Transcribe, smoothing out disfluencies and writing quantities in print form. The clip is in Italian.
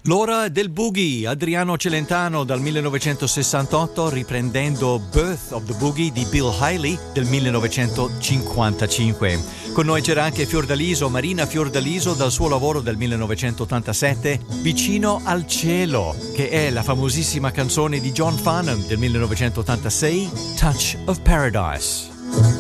L'ora del boogie, Adriano Celentano dal 1968 riprendendo Birth of the Boogie di Bill Haley del 1955. Con noi c'era anche Fiordaliso, Marina Fiordaliso dal suo lavoro del 1987 Vicino al cielo, che è la famosissima canzone di John Farnham del 1986 Touch of Paradise.